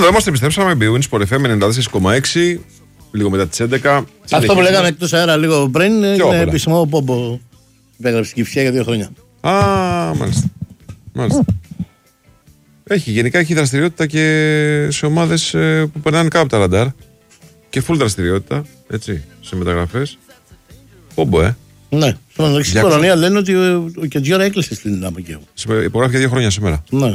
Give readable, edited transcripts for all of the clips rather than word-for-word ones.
εδώ είμαστε, επιστρέψαμε. Big Win Sport FM 94,6. Λίγο μετά τις 11. Αυτό που λέγαμε εκτός αέρα λίγο πριν είναι επίσημο ο Πόμπο. Υπέγραψε την Κυφσιά για 2 χρόνια. Α, μάλιστα. Γενικά έχει δραστηριότητα και σε ομάδες που περνάνε κάτω από τα ραντάρ. Και full δραστηριότητα, έτσι, σε μεταγραφές. Πόμπο, Ναι. Στην Κορονία λένε ότι ο Κεντζιόρα έκλεισε στην Δυνάμο Αιγαίου. Υπογράφει για 2 χρόνια σήμερα. Ναι.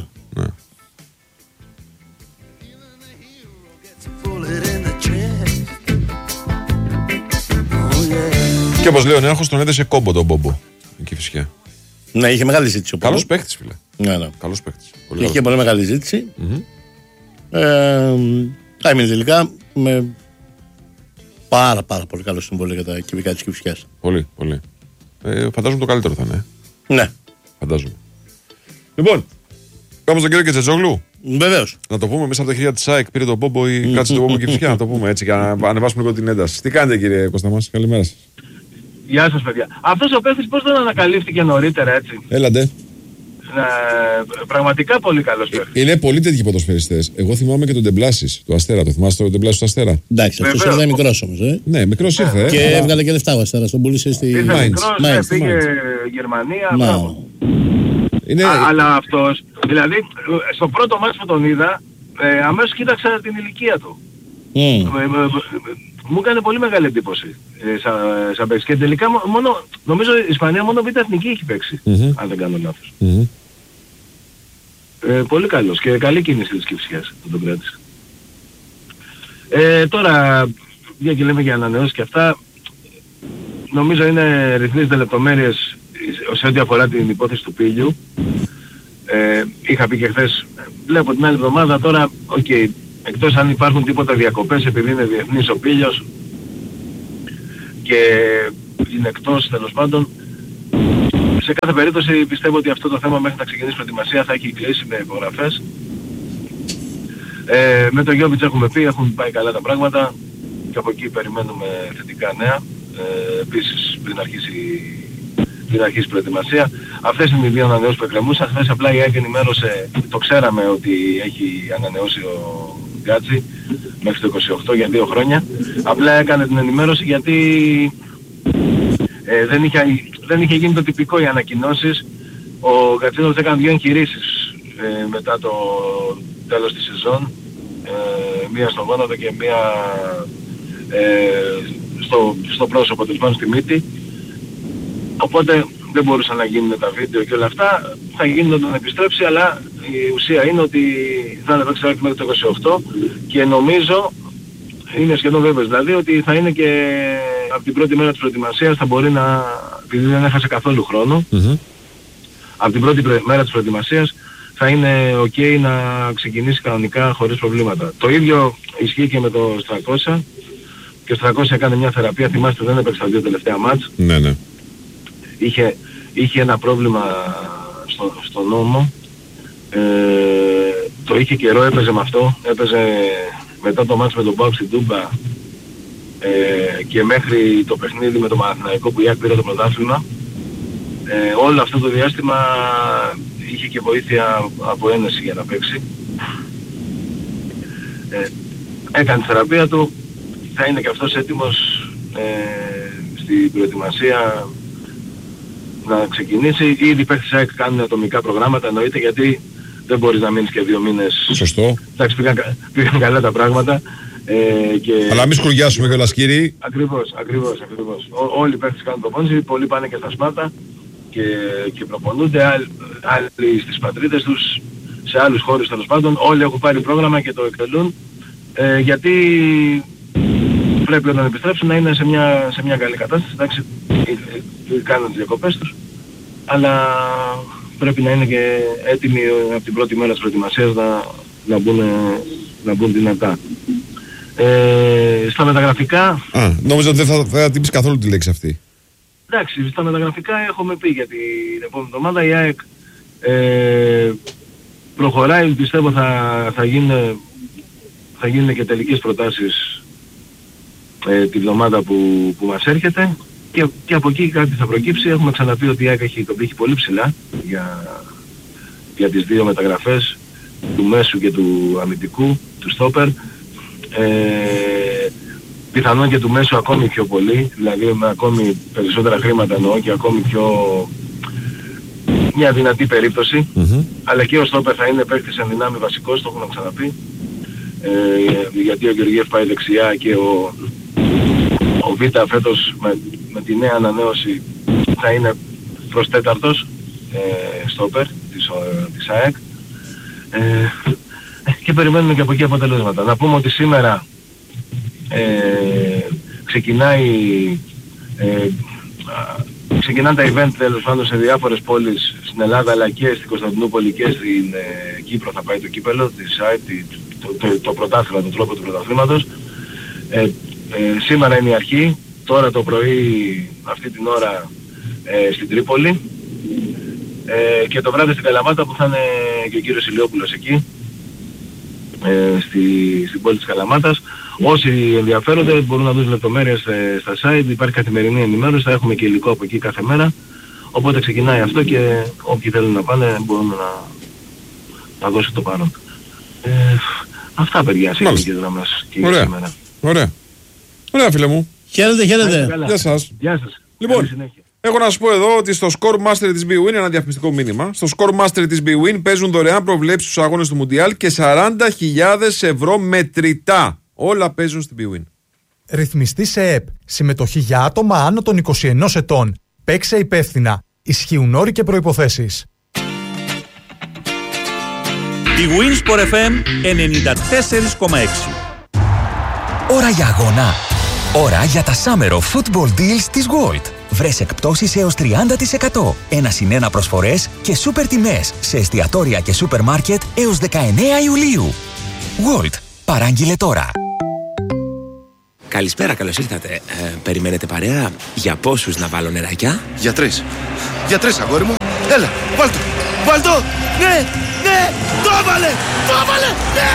Και όπως λέει ο Νέαρχος, τον έδεσε κόμπο τον Πόμπο. Εκεί φυσικά. Ναι, είχε μεγάλη ζήτηση. Καλός παίκτης, φίλε. Ναι. Καλός παίκτης. Είχε πολύ μεγάλη ζήτηση. Θα έμεινε τελικά με πάρα πολύ καλό συμβόλαιο για τα κυβικά της Κηφισιάς. Πολύ. Φαντάζομαι το καλύτερο θα είναι. Ναι. Φαντάζομαι. Λοιπόν, πάμε στον κύριο Κετζετζόγλου. Βεβαίως. Να το πούμε μέσα από τα χέρια της ΑΕΚ, πήρε τον Πόμπο ή κράτησε τον Πόμπο Κηφισιά. Να το πούμε έτσι και να ανεβάσουμε λίγο την ένταση. Τι κάνετε, κύριε Κώστα μας, καλημέρα σας. Γεια σας, παιδιά. Αυτός ο παίκτης πώς δεν ανακαλύφθηκε νωρίτερα, έτσι. Έλατε. Πραγματικά πολύ καλός παίκτης. Είναι πολύ τέτοιοι ποδοσφαιριστές. Εγώ θυμάμαι και τον Ντεμπλάσης του Αστέρα. Το θυμάστε τον Ντεμπλάσης του Αστέρα? Εντάξει, αυτός ήρθε μικρός όμως. Ναι, μικρός ήρθε. Και έβγαλε και λεφτά ο Αστέρας. Τον πουλήσε στη Mainz. Πήγε Γερμανία. Αλλά αυτός, δηλαδή, στο πρώτο μάτς που τον είδα, αμέσως κοίταξα την ηλικία του. Μου έκανε πολύ μεγάλη εντύπωση σαν παίκτης. Και τελικά νομίζω η Ισπανία μόνο β' εθνική έχει παίξει, αν δεν κάνω λάθος. Πολύ καλός και καλή κίνηση της Κηφισιάς που τον κράτησε. Τώρα, για και λέμε για ανανεώσεις και αυτά, νομίζω είναι ρυθμίζονται λεπτομέρειες σε ό,τι αφορά την υπόθεση του Πήλιου. Είχα πει και χθες, βλέπω την άλλη εβδομάδα τώρα, εκτός αν υπάρχουν τίποτα διακοπές επειδή είναι διεθνής ο Πήλιος και είναι εκτός τέλος πάντων, σε κάθε περίπτωση πιστεύω ότι αυτό το θέμα μέχρι να ξεκινήσει προετοιμασία θα έχει κλείσει με υπογραφές. Με τον Γιώβιτς έχουμε πει, έχουν πάει καλά τα πράγματα και από εκεί περιμένουμε θετικά νέα. Επίσης πριν αρχίσει η προετοιμασία. Αυτές είναι οι δύο ανανεώσεις που εκκρεμούσαν. Χθες απλά η ΑΕΚ ενημέρωσε, το ξέραμε ότι έχει ανανεώσει ο Γκάτσι μέχρι το 28 για 2 χρόνια. Απλά έκανε την ενημέρωση γιατί δεν είχε γίνει το τυπικό οι ανακοινώσεις. Ο Γκατσίνος έκανε 2 εγχειρήσεις μετά το τέλος της σεζόν. Μία στο γόνατο και μία στο πρόσωπο του πάνω στη μύτη. Οπότε δεν μπορούσαν να γίνουν τα βίντεο και όλα αυτά. Θα γίνουν όταν επιστρέψει, αλλά η ουσία είναι ότι θα είναι παίξει μέχρι το 28 και νομίζω, είναι σχεδόν βέβαιος δηλαδή, ότι θα είναι και από την πρώτη μέρα της προετοιμασίας θα μπορεί να, επειδή δεν έχασε καθόλου χρόνο, από την πρώτη μέρα της προετοιμασίας θα είναι ok να ξεκινήσει κανονικά χωρίς προβλήματα. Το ίδιο ισχύει και με το Στρακώσια. Και ο Στρακώσια έκανε μια θεραπεία, θυμάστε δεν έπαιξε τα 2 τελευταία μάτς. Ναι. Είχε ένα πρόβλημα στο νόμο. Το είχε καιρό, έπαιζε με αυτό. Έπαιζε μετά το μάτς με τον ΠΑΟΚ στην Τούμπα και μέχρι το παιχνίδι με τον Παναθηναϊκό που η ΑΕΚ πήρε το πρωτάθλημα. Όλο αυτό το διάστημα είχε και βοήθεια από ένεση για να παίξει. Έκανε τη θεραπεία του. Θα είναι και αυτός έτοιμος στην προετοιμασία να ξεκινήσει. Ήδη οι παίκτες ΑΕΚ κάνουν ατομικά προγράμματα, εννοείται, γιατί δεν μπορείς να μείνεις και 2 μήνες. Σωστό. Εντάξει, πήγαν καλά τα πράγματα. Αλλά μην σκουριάσουμε κιόλας, κύριοι. Ακριβώς. Όλοι οι παίκτες κάνουν προπόνηση, πολλοί πάνε και στα Σπάτα και προπονούνται, άλλοι στις πατρίδες τους, σε άλλους χώρους τέλος πάντων. Όλοι έχουν πάρει πρόγραμμα και το εκτελούν, γιατί πρέπει όταν επιστρέψουν να είναι σε μια καλή κατάσταση. Εντάξει, κάνουν τις διακοπές τους, αλλά πρέπει να είναι και έτοιμοι από την πρώτη μέρα της προετοιμασίας να μπουν δυνατά. Στα μεταγραφικά... νόμιζα ότι δεν θα την πεις καθόλου τη λέξη αυτή. Εντάξει, στα μεταγραφικά έχουμε πει για την επόμενη εβδομάδα. Η ΑΕΚ προχωράει, πιστεύω θα γίνουν και τελικές προτάσεις τη βδομάδα που μας έρχεται και από εκεί κάτι θα προκύψει. Έχουμε ξαναπεί ότι η ΑΕΚ έχει τον πύχη πολύ ψηλά για τις 2 μεταγραφές του μέσου και του αμυντικού, του στόπερ. Πιθανόν και του μέσου ακόμη πιο πολύ, δηλαδή με ακόμη περισσότερα χρήματα εννοώ και ακόμη πιο μια δυνατή περίπτωση. Αλλά και ο στόπερ θα είναι παίκτης εν δυνάμει βασικός, το έχουμε ξαναπεί. Γιατί ο Γεωργιέφ πάει δεξιά και ο Β φέτος με τη νέα ανανέωση θα είναι προς τέταρτος στόπερ της ΑΕΚ. Και περιμένουμε και από εκεί αποτελέσματα. Να πούμε ότι σήμερα ξεκινάνε τα event τέλος πάντων σε διάφορες πόλεις στην Ελλάδα, αλλά και στην Κωνσταντινούπολη και στην Κύπρο θα πάει το κύπελλο της ΑΕΚ, το πρωτάθλημα, τον τρόπο του πρωταθλήματος. Σήμερα είναι η αρχή, τώρα το πρωί αυτή την ώρα στην Τρίπολη και το βράδυ στην Καλαμάτα που θα είναι και ο κύριος Ηλιόπουλος εκεί στην πόλη της Καλαμάτας. Όσοι ενδιαφέρονται μπορούν να δουν λεπτομέρειες στα site, υπάρχει καθημερινή ενημέρωση, θα έχουμε και υλικό από εκεί κάθε μέρα, οπότε ξεκινάει αυτό και όποιοι θέλουν να πάνε μπορούν να δώσουν το παρόν. Αυτά παιδιά, σε γενικές γραμμές και για σήμερα. Ωραία φίλε μου. Χαίρετε. Γεια σας. Γεια σας. Λοιπόν, έχω να σας πω εδώ ότι στο Score Master της BWIN, ένα διαφημιστικό μήνυμα, στο Score Master της BWIN παίζουν δωρεάν προβλέψεις στους αγώνες του Μουντιάλ και 40.000 ευρώ μετρητά. Όλα παίζουν στην BWIN. Ρυθμιστή σε ΕΠ. Συμμετοχή για άτομα άνω των 21 ετών. Παίξε υπεύθυνα. Ισχύουν όροι και προϋποθέσεις. BWIN Sport FM 94,6. Ώρα για αγώνα. Ώρα για τα Summer of Football Deals της Gold. Βρες εκπτώσεις έως 30%. 1+1 προσφορές και σούπερ τιμές σε εστιατόρια και σούπερ μάρκετ έως 19 Ιουλίου. Gold. Παράγγειλε τώρα. Καλησπέρα, καλώς ήρθατε. Περιμένετε παρέα? Για πόσους να βάλω νεράκια? Για 3. Για 3, αγόρι μου. Έλα, βάλ' το. Ναι, το έβαλε, ναι!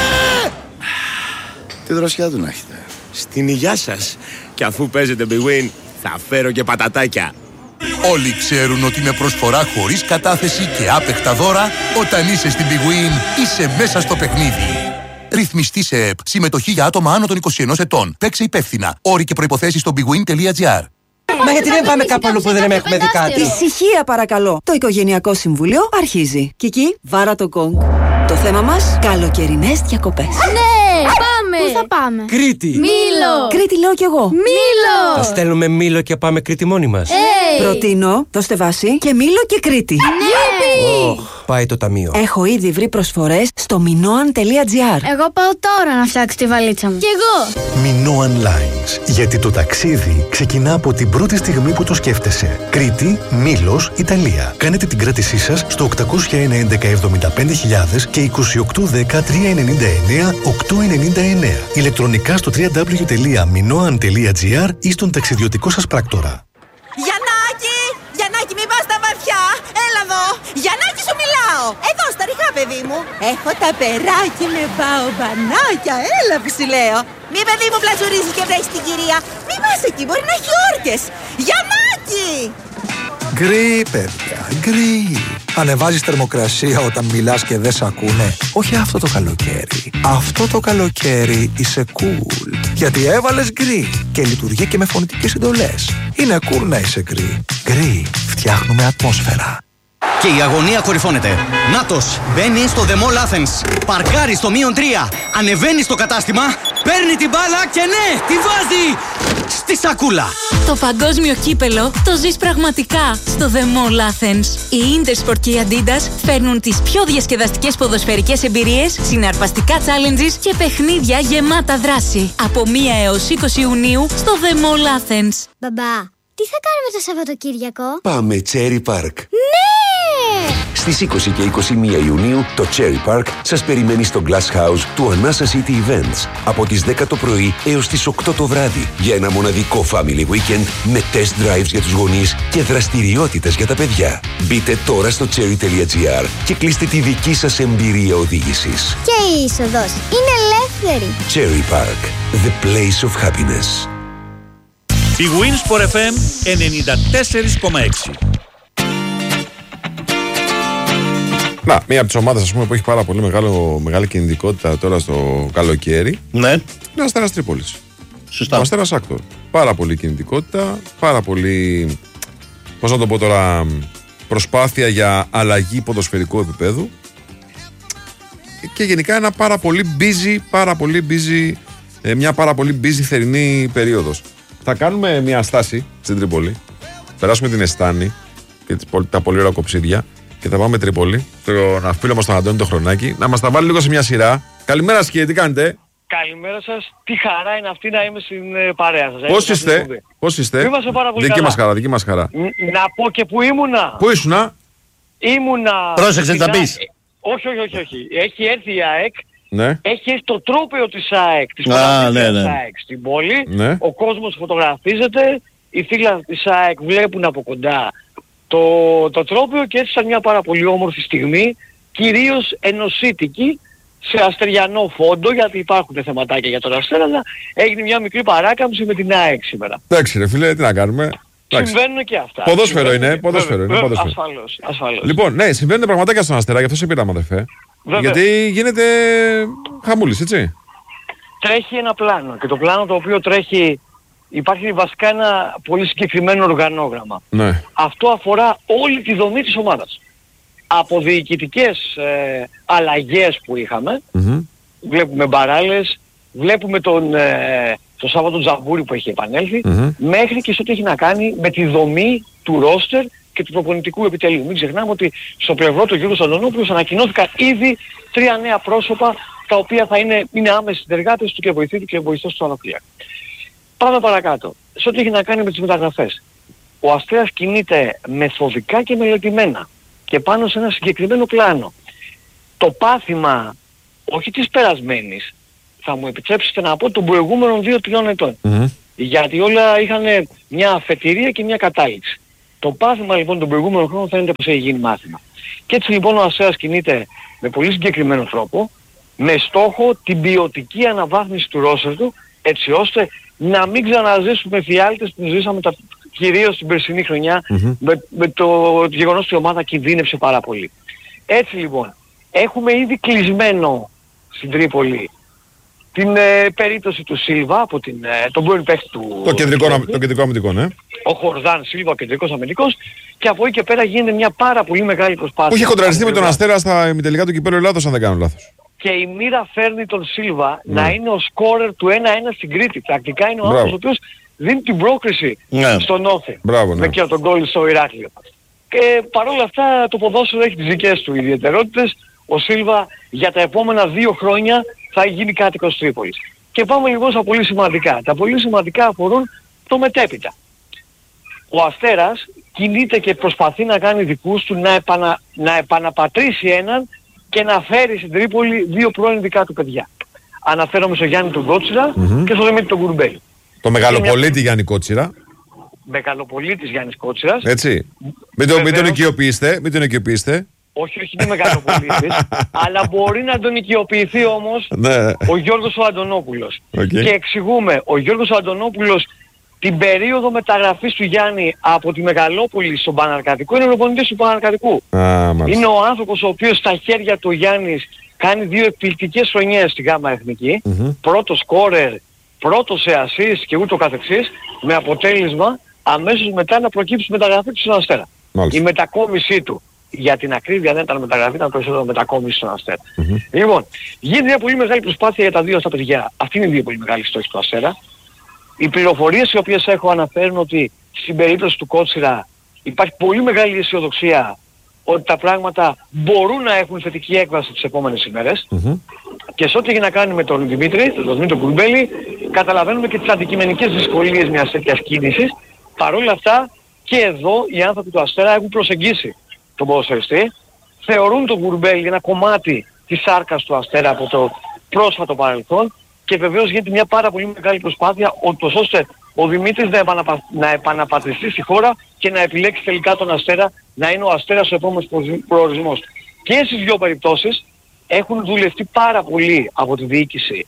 Τι δροσιά του να έχετε. Στην υγειά σας. Και αφού παίζετε BWIN, θα φέρω και πατατάκια. Όλοι ξέρουν ότι με προσφορά χωρίς κατάθεση και άπεκτα δώρα, όταν είσαι στην BWIN, είσαι μέσα στο παιχνίδι. Ρυθμιστή σε ΕΠ. Συμμετοχή για άτομα άνω των 21 ετών. Παίξε υπεύθυνα. Όροι και προϋποθέσεις στο bwin.gr. Μα γιατί δεν πάμε κάπου αλλού που δεν έχουμε δει κάτι? Ησυχία παρακαλώ. Το Οικογενειακό Συμβούλιο αρχίζει. Κική, βάρα το γκονγκ. Το θέμα μας, καλοκαιρινές διακοπές. Ναι, πάμε! Πού θα πάμε? Κρήτη. Μήλο. Κρήτη λέω κι εγώ. Μήλο. Θα στέλνουμε Μήλο και πάμε Κρήτη μόνοι μας. Προτείνω, δώστε βάση και Μήλο και Κρήτη. Ναι! Πάει το ταμείο. Έχω ήδη βρει προσφορές στο minoan.gr. Εγώ πάω τώρα να φτιάξω τη βαλίτσα μου. Κι εγώ. Minoan Lines. Γιατί το ταξίδι ξεκινά από την πρώτη στιγμή που το σκέφτεσαι. Κρήτη, Μήλος, Ιταλία. Κάνετε την κράτησή σας στο 801-1175.000 και 2810-399-899. Ηλεκτρονικά στο www.minoan.gr ή στον ταξιδιωτικό σας πράκτορα. Γιαννάκη, μην πας στα βαθιά. Έλα εδώ. Γιαννάκη, σου μιλάω. Εδώ στα ριχά, παιδί μου. Έχω τα περάκι με μπαομπανάκια. Έλα που σου λέω. Μη παιδί μου πλασουρίζεις και βρέχεις την κυρία. Μη πας εκεί, μπορεί να έχει όρκες. Γιαννάκη! Γκρι, παιδιά, γκρι. Ανεβάζεις θερμοκρασία όταν μιλάς και δεν σ' ακούνε. Όχι αυτό το καλοκαίρι. Αυτό το καλοκαίρι είσαι cool. Γιατί έβαλες γκρι και λειτουργεί και με φωνητικές εντολές. Είναι cool να είσαι γκρι. Γκρι, φτιάχνουμε ατμόσφαιρα. Και η αγωνία κορυφώνεται. Νάτος μπαίνει στο The Mall Athens. Παρκάρει στο -3. Ανεβαίνει στο κατάστημα. Παίρνει την μπάλα και ναι, τη βάζει στη σακούλα. Το παγκόσμιο κύπελο το ζεις πραγματικά στο The Mall Athens. Η Intersport και η Adidas φέρνουν τις πιο διασκεδαστικές ποδοσφαιρικές εμπειρίες, συναρπαστικά challenges και παιχνίδια γεμάτα δράση. Από 1 έως 20 Ιουνίου στο The Mall Athens. Μπαμπά, τι θα κάνουμε το Σαββατοκύριακο? Πάμε Cherry Park. Ναι! Στις 20 και 21 Ιουνίου το Cherry Park σας περιμένει στο Glass House του Anasa City Events από τις 10 το πρωί έως τις 8 το βράδυ για ένα μοναδικό family weekend με test drives για τους γονείς και δραστηριότητες για τα παιδιά. Μπείτε τώρα στο cherry.gr και κλείστε τη δική σας εμπειρία οδήγησης. Και η είσοδος είναι ελεύθερη. Cherry Park, the place of happiness. BWIN Sport FM 94,6. Να, μία από τις ομάδες που έχει πάρα πολύ μεγάλη κινητικότητα τώρα στο καλοκαίρι. Ναι. Είναι ο Αστέρας Τρίπολης. Σωστά. Ο Αστέρας Άκτορ. Πάρα πολύ κινητικότητα, πάρα πολύ, πώς να το πω τώρα, προσπάθεια για αλλαγή ποδοσφαιρικού επίπεδου και γενικά ένα μια πάρα πολύ busy θερινή περίοδος. Θα κάνουμε μια στάση στην Τρίπολη, περάσουμε την Εστάνη και τα πολύ ωραία κοψίδια και θα πάμε Τρίπολη, στον φίλο μας τον Αντώνη το Χρονάκη, να μας τα βάλει λίγο σε μια σειρά. Καλημέρα σας, τι κάνετε? Καλημέρα σας. Τι χαρά είναι αυτή να είμαι στην παρέα σας. Πώς είστε? Είμαστε πάρα πολύ δική μας χαρά. Να πω και που ήμουνα. Πού ήσουνα? Πρόσεξε να πεις. Όχι. Έχει έρθει η ΑΕΚ. Ναι. Έχει έρθει το τρόπαιο της ΑΕΚ. Της ΑΕΚ στην πόλη. Ναι. Ο κόσμος φωτογραφίζεται. Οι φίλοι της ΑΕΚ βλέπουν από κοντά το τρόπαιο και έτσι ήταν μια πάρα πολύ όμορφη στιγμή. Κυρίως ενωσίτικη. Σε αστεριανό φόντο, γιατί υπάρχουν θεματάκια για τον Αστέρα, αλλά έγινε μια μικρή παράκαμψη με την ΑΕΚ σήμερα. Εντάξει ρε φίλε, τι να κάνουμε. Συμβαίνουν και αυτά. Ποδόσφαιρο είναι. Ασφαλώς. Λοιπόν, ναι, συμβαίνουν πραγματάκια στον Αστέρα, γι' αυτό σε πήραμε αδερφέ. Γιατί γίνεται χαμούλης, έτσι. Τρέχει ένα πλάνο και το πλάνο το οποίο τρέχει, υπάρχει βασικά ένα πολύ συγκεκριμένο οργανόγραμμα. Ναι. Αυτό αφορά όλη τη δομή της ομάδας. Από διοικητικές αλλαγές που είχαμε, βλέπουμε Μπαράλες, βλέπουμε τον Σάββατο Τζαμπούρη που έχει επανέλθει, μέχρι και σε ό,τι έχει να κάνει με τη δομή του ρόστερ και του προπονητικού επιτελείου. Μην ξεχνάμε ότι στο πλευρό του Γιώργου Αντωνόπουλου ανακοινώθηκαν ήδη 3 νέα πρόσωπα, τα οποία θα είναι άμεσοι συνεργάτες του και βοηθοί του και βοηθός του αναπλήρα. Πάμε παρακάτω. Σε ό,τι έχει να κάνει με τις μεταγραφές. Ο Αστέρας κινείται μεθοδικά και μελετημένα και πάνω σε ένα συγκεκριμένο πλάνο. Το πάθημα, όχι της περασμένης, θα μου επιτρέψετε να πω των προηγούμενων 2-3 ετών. Γιατί όλα είχαν μια αφετηρία και μια κατάληξη. Το πάθημα λοιπόν των προηγούμενων χρόνων φαίνεται πως έχει γίνει μάθημα. Και έτσι λοιπόν ο Αστέρας κινείται με πολύ συγκεκριμένο τρόπο, με στόχο την ποιοτική αναβάθμιση του ρόστερ του, έτσι ώστε να μην ξαναζήσουμε φιάλτες που ζήσαμε κυρίως την περσινή χρονιά, με το γεγονός ότι η ομάδα κινδύνεψε πάρα πολύ. Έτσι λοιπόν, έχουμε ήδη κλεισμένο στην Τρίπολη την περίπτωση του Σίλβα από τον πρώην παίκτη του... Το κεντρικό αμυντικό, ναι. Ο Χορδάν Σίλβα, ο κεντρικός αμυντικός, και από εκεί και πέρα γίνεται μια πάρα πολύ μεγάλη προσπάθεια. Που είχε κοντραριστεί με τον Αστέρα στα ημιτελικά του Κυπέλλου Ελλάδος, αν δεν κάνω λάθος. Και η μοίρα φέρνει τον Σίλβα να είναι ο σκόρερ του 1-1 στην Κρήτη. Πρακτικά είναι ο άνθρωπος ο οποίος δίνει την πρόκριση στον Όφη. Με και τον γκολ στο Ηράκλειο. Και παρόλα αυτά το ποδόσφαιρο έχει τις δικές του ιδιαιτερότητες. Ο Σίλβα για τα επόμενα 2 χρόνια θα γίνει κάτοικος Τρίπολης. Και πάμε λοιπόν στα πολύ σημαντικά. Τα πολύ σημαντικά αφορούν το μετέπειτα. Ο Αστέρας κινείται και προσπαθεί να κάνει δικούς του να επαναπατρίσει έναν και να φέρει στην Τρίπολη 2 πρώην δικά του παιδιά. Αναφέρομαι στο Γιάννη τον Κότσιρα και στο Δημήτρη τον Κουρμπέλη. Το μεγαλοπολίτη Γιάννη Κότσιρα. Μεγαλοπολίτης Γιάννης Κότσιρας. Έτσι. Μην τον οικειοποιήσετε. Όχι, είναι μεγαλοπολίτης. Αλλά μπορεί να τον οικειοποιηθεί όμως ο Γιώργος ο Αντωνόπουλος. Και εξηγούμε, ο Γιώργος ο Αντωνόπουλος την περίοδο μεταγραφής του Γιάννη από τη Μεγαλόπολη στον Παναρκατικό είναι ο προπονητής του Παναρκατικού. Είναι ο άνθρωπος ο οποίος στα χέρια του Γιάννης κάνει 2 εκπληκτικές χρονιές στη ΓΑΜΑ Εθνική. Πρώτος σκόρερ, πρώτος σε ασίστ και ούτω καθεξής, με αποτέλεσμα αμέσως μετά να προκύψει η μεταγραφή του στον Αστέρα. Η μετακόμισή του, για την ακρίβεια δεν ήταν μεταγραφή, ήταν περισσότερο μετακόμιση στον Αστέρα. Λοιπόν, γίνεται μια πολύ μεγάλη προσπάθεια για τα 2 αυτά παιδιά. Αυτή είναι η 2 πολύ μεγάλη στόχη του Αστέρα. Οι πληροφορίες οι οποίες έχω αναφέρουν ότι στην περίπτωση του Κότσιρα υπάρχει πολύ μεγάλη αισιοδοξία ότι τα πράγματα μπορούν να έχουν θετική έκβαση τις επόμενες ημέρες. Και σε ό,τι έχει να κάνει με τον Δημήτρη, τον Δημήτρη Κουρμπέλη, καταλαβαίνουμε και τις αντικειμενικές δυσκολίες μιας τέτοιας κίνησης. Παρ' όλα αυτά και εδώ οι άνθρωποι του Αστέρα έχουν προσεγγίσει τον ποδοσφαιριστή, θεωρούν τον Κουρμπέλη ένα κομμάτι της σάρκας του Αστέρα από το πρόσφατο παρελθόν και βεβαίως γίνεται μια πάρα πολύ μεγάλη προσπάθεια ώστε ο Δημήτρης να επαναπατριστεί στη χώρα και να επιλέξει τελικά τον Αστέρα, να είναι ο Αστέρας ο επόμενος προορισμός. Και στις 2 περιπτώσεις έχουν δουλευτεί πάρα πολύ από τη διοίκηση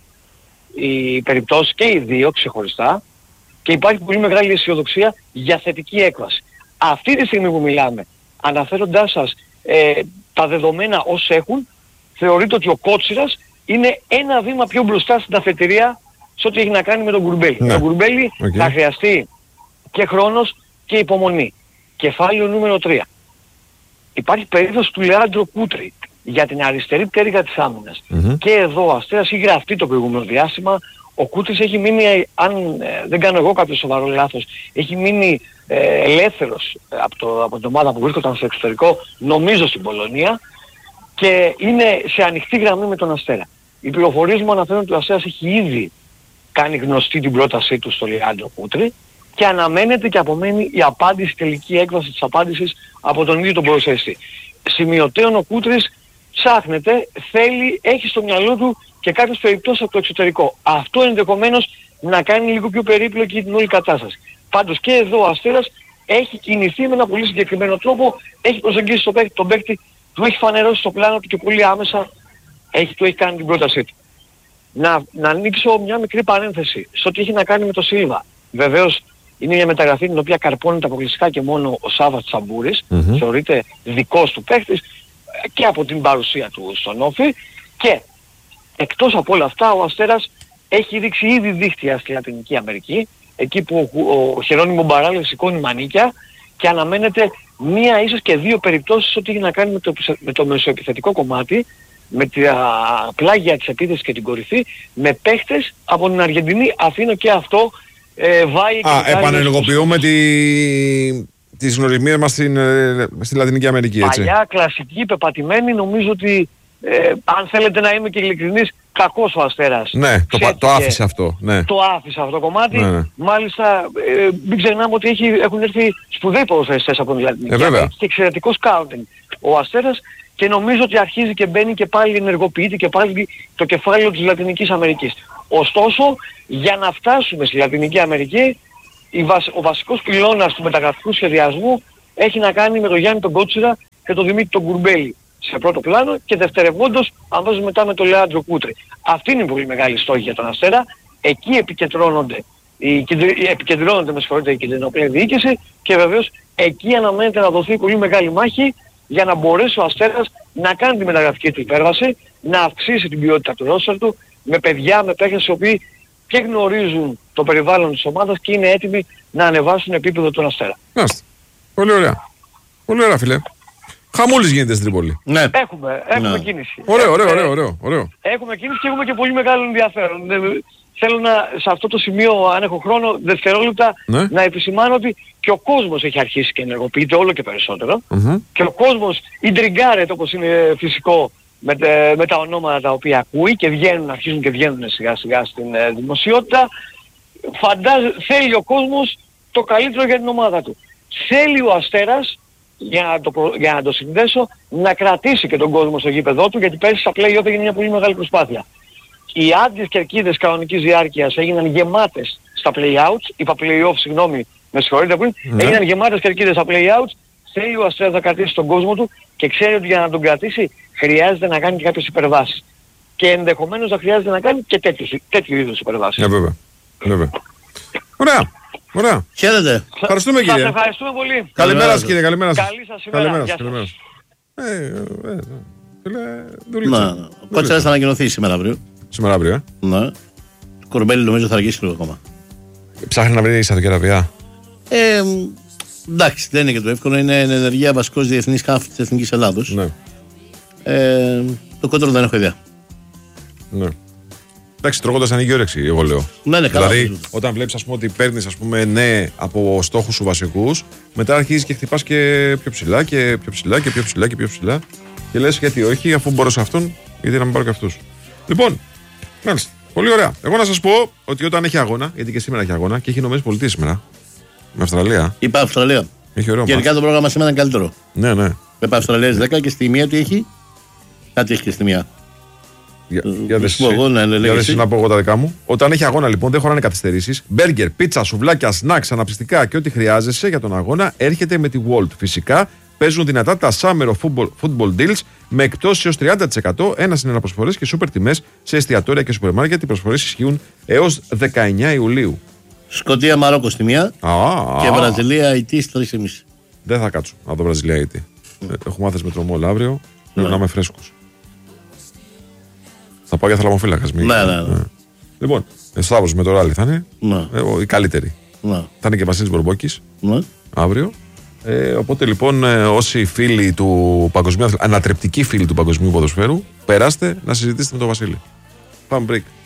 οι περιπτώσεις και οι 2 ξεχωριστά και υπάρχει πολύ μεγάλη αισιοδοξία για θετική έκβαση. Αυτή τη στιγμή που μιλάμε, αναφέροντάς σας τα δεδομένα ως έχουν, θεωρείται ότι ο Κότσιρας είναι ένα βήμα πιο μπροστά στην αφετηρία σε ό,τι έχει να κάνει με τον Κουρμπέλη. Ναι. Τον Κουρμπέλη θα χρειαστεί και χρόνος και υπομονή. Κεφάλαιο νούμερο 3. Υπάρχει περίπτωση του Λεάντρο Κούτρι για την αριστερή πτέρυγα της άμυνας. Και εδώ ο Αστέρας έχει γραφτεί το προηγούμενο διάστημα. Ο Κούτρις έχει μείνει, αν δεν κάνω εγώ κάποιο σοβαρό λάθος, έχει μείνει ελεύθερος από την ομάδα που βρίσκονταν στο εξωτερικό, νομίζω στην Πολωνία, και είναι σε ανοιχτή γραμμή με τον Αστέρα. Οι πληροφορίες μου αναφέρουν ότι ο Αστέρας έχει ήδη κάνει γνωστή την πρότασή του στο Λεάντρο Κούτρι και αναμένεται και απομένει η απάντηση, η τελική έκβαση της απάντησης από τον ίδιο τον ποδοσφαιριστή. Σημειωτέων ο Κούτρις ψάχνεται, θέλει, έχει στο μυαλό του και κάποιες περιπτώσεις από το εξωτερικό. Αυτό ενδεχομένως να κάνει λίγο πιο περίπλοκη την όλη κατάσταση. Πάντως και εδώ ο Αστέρας έχει κινηθεί με ένα πολύ συγκεκριμένο τρόπο, έχει προσεγγίσει τον παίκτη, του έχει φανερώσει στο πλάνο του και πολύ άμεσα του έχει κάνει την πρότασή του. Να ανοίξω μια μικρή παρένθεση στο ότι έχει να κάνει με το Σίλβα. Βεβαίως είναι μια μεταγραφή την οποία καρπώνεται αποκλειστικά και μόνο ο Σάββας Τσαμπούρης, θεωρείται δικός του παίκτης και από την παρουσία του στον Όφη, και εκτός από όλα αυτά ο Αστέρας έχει ρίξει ήδη δίχτυα στη Λατινική Αμερική, εκεί που ο Χερόνιμο Μπαράλε σηκώνει μανίκια, και αναμένεται μία ίσως και δύο περιπτώσεις ό,τι έχει να κάνει με το μεσοεπιθετικό κομμάτι, με τα πλάγια της επίθεσης και την κορυφή, με παίχτες από την Αργεντινή. Αφήνω και αυτό επανενεργοποιούμε τις γνωριμίες μας στη Λατινική Αμερική, έτσι. Παλιά, κλασική, πεπατημένη, νομίζω ότι αν θέλετε να είμαι και ειλικρινής, κακός ο Αστέρας. Ναι, το άφησε αυτό. Ναι. Το άφησε αυτό το κομμάτι. Ναι. Μάλιστα, μην ξεχνάμε ότι έχουν έρθει σπουδαίοι ποδοσφαιριστές από την Λατινική Αμερική και εξαιρετικό σκάουτινγκ ο Αστέρας, και νομίζω ότι αρχίζει και μπαίνει και πάλι, ενεργοποιείται και πάλι το κεφάλαιο της Λατινικής Αμερικής. Ωστόσο, για να φτάσουμε στη Λατινική Αμερική, ο βασικός πυλώνας του μεταγραφικού σχεδιασμού έχει να κάνει με τον Γιάννη τον Κότσιρα και τον Δημήτρη τον Κουρμπέλη σε πρώτο πλάνο, και δευτερευόντως αμέσως μετά με τον Λεάντρο Κούτρι. Αυτή είναι η πολύ μεγάλη στόχη για τον Αστέρα. Εκεί επικεντρώνονται η κεντρινοπλή διοίκηση, και βεβαίως εκεί αναμένεται να δοθεί πολύ μεγάλη μάχη για να μπορέσει ο Αστέρας να κάνει τη μεταγραφική του υπέρβαση, να αυξήσει την ποιότητα του ρόστερ του με παιδιά, με παίκτες οι οποίοι και γνωρίζουν το περιβάλλον της ομάδας και είναι έτοιμοι να ανεβάσουν επίπεδο τον Αστέρα. Μάλιστα. Πολύ ωραία. Πολύ ωραία, φίλε. Χαμούλης γίνεται στην Τρίπολη. Ναι. Έχουμε κίνηση. Ωραίο. Έχουμε κίνηση και έχουμε και πολύ μεγάλο ενδιαφέρον. Θέλω σε αυτό το σημείο, αν έχω χρόνο, δευτερόλεπτα, να επισημάνω ότι και ο κόσμος έχει αρχίσει και ενεργοποιείται όλο και περισσότερο. Και ο κόσμος ιντριγκάρεται, όπως είναι φυσικό, με τα ονόματα τα οποία ακούει και αρχίζουν και βγαίνουν σιγά σιγά στην δημοσιότητα. Θέλει ο κόσμος το καλύτερο για την ομάδα του. Θέλει ο Αστέρας, για να το συνδέσω, να κρατήσει και τον κόσμο στο γήπεδό του, γιατί πέρσι στα play-off έγινε μια πολύ μεγάλη προσπάθεια. Οι άντρες κερκίδες κανονικής διάρκειας έγιναν γεμάτες στα play-outs, είπα play-off, συγγνώμη, με συγχωρείτε πριν, έγιναν γεμάτες κερκίδες στα play-outs. Θέλει ο Αστέρας να κρατήσει τον κόσμο του και ξέρει ότι για να τον κρατήσει χρειάζεται να κάνει και κάποιες υπερβάσεις. Και ενδεχομένως να χρειάζεται να κάνει και τέτοιου είδους υπερβάσεις. Βέβαια. Ωραία. Χαίρετε. Ευχαριστούμε, κύριε. Σας ευχαριστούμε πολύ. Καλημέρα σας, κύριε. Καλημέρα σας. Καλή σας ημέρα. Ο Κότσιρας θα ανακοινωθεί σήμερα αύριο. Ναι. Το Κουρμπέλη νομίζω θα αργήσει λίγο ακόμα. Ψάχνει να βρει η Σαουδική Αραβία. Εντάξει, δεν είναι και το εύκολο. Είναι ενεργεία βασικός διεθνής χάφ της Εθνικής Ελλάδος. Ναι. Το κόντρο δεν έχω ιδέα. Ναι. Εντάξει, τρώγοντας ανοίγει η όρεξη, εγώ λέω. Ναι, καλά. Δηλαδή, όταν βλέπεις ότι παίρνεις από στόχους σου βασικούς, μετά αρχίζεις και χτυπάς και πιο ψηλά και πιο ψηλά και πιο ψηλά και πιο ψηλά. Και λες γιατί όχι, αφού μπορώ σε αυτόν, γιατί να μην πάρω και αυτούς. Λοιπόν, μάλιστα. Πολύ ωραία. Εγώ να σας πω ότι όταν έχει αγώνα, γιατί και σήμερα έχει αγώνα και έχει ΗΠΑ σήμερα, με Αυστραλία. Είπα Αυστραλία. Έχει ωραίο. Γενικά το πρόγραμμα σήμερα είναι καλύτερο. Ναι. Είπα Αυστραλία 10 και στη μία τι έχει. Κάτι έχει και στη μία. Για δεν να πω εγώ τα δικά μου. Όταν έχει αγώνα λοιπόν δεν χωράνε καθυστερήσεις. Μπέργκερ, πίτσα, σουβλάκια, σνακς, αναψυστικά και ό,τι χρειάζεσαι για τον αγώνα έρχεται με τη Walt. Φυσικά παίζουν δυνατά τα Summer Football Deals με εκπτώσεις έως 30%, ένα συν ένα προσφορές και σούπερ τιμές σε εστιατόρια και σούπερ μάρκετ. Οι προσφορές ισχύουν έως 19 Ιουλίου. Σκωτία Μαρόκο στη μία και Βραζιλία Αιτή 3,5. Δεν θα κάτσω να δω Βραζιλία Αιτή. Έχω μάθει με τρομόλ αύριο. Πρέπει να είμαι φρέσκος. Θα πάω για θαλαμοφύλακας. Ναι. Λοιπόν, Σταύρος με το ράλι θα είναι. Οι καλύτεροι. Θα είναι και Βασίλης Μπορμπόκης αύριο. Οπότε λοιπόν, όσοι φίλοι του παγκοσμίου, ανατρεπτικοί φίλοι του παγκοσμίου ποδοσφαίρου, περάστε να συζητήσετε με τον Βασίλη. Πάμε break.